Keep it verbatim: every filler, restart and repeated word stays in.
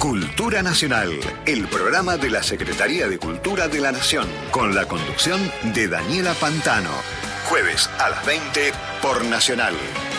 Cultura Nacional, el programa de la Secretaría de Cultura de la Nación, con la conducción de Daniela Pantano. Jueves a las veinte por Nacional.